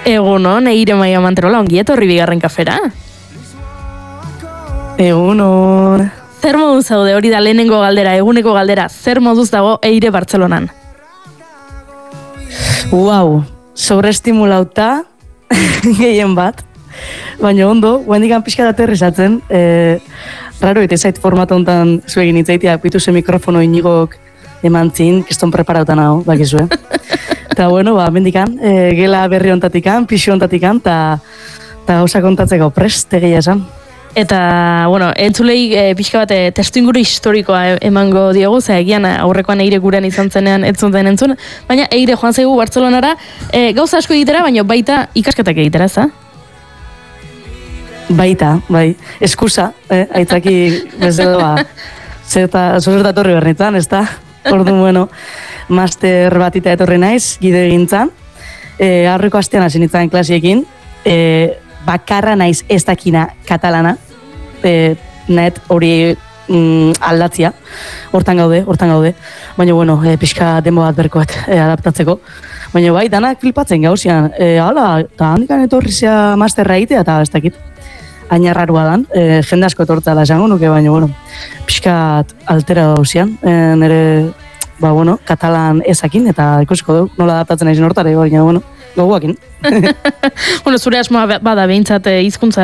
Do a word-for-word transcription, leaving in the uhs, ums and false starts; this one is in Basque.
Egunon, Eire Maia Manterola, ongi etorri bigarren kafera. Egunon. Zer moduz zaude, hori da lehenengo galdera, eguneko galdera, zer moduz dago Eire Bartzelonan? Wow, sobreestimulauta gehien bat. Baina ondo, guendikan pixka da aterrizatzen, e, raro eta zait formatu honetan zuegin itzaitia, pitu ze mikrofono inigok eman zin, kiston preparautan hau, bakizue. Eta bueno, ba, mendikan, e, gela berri ontatikan, pixu ontatikan, eta gauza kontatzeko prest egia esan. Eta, bueno, entzulei e, pixka bat e, testu inguru historikoa emango diogu, ze egian aurrekoan Eire gurean izan zenean entzunten entzun, baina Eire joan zaigu Bartzelonara e, gauza asko egitera, baina baita ikasketak egitera, ez da? Baita, bai, eskusa, eh, aitzaki bezala, ba, zerta, zozerta etorri bernitzen, ez da? Ordu, bueno, master batita etorri naiz, gide egintzan, e, aurreko astean hasi nintzen klasiekin, e, bakarra naiz ez dakina katalana, e, net hori mm, aldatzia, hortan gaude, hortan gaude, baina, bueno, e, pixka demo bat berkoet e, adaptatzeko, baina bai, danak flipatzen gauzian, e, hala, eta handikan etorri zea masterra egitea, eta ez dakit, aina rarua dan, e, jende asko etortza da esango nuke, baina, bueno, pixkat altera gauzian, e, nire, ba, bueno, katalan ezakin, eta ikusiko dugu, nola adaptatzen nahi hortare, baina, bueno, goguakin. Bueno, zure asmoa bada behintzat hizkuntza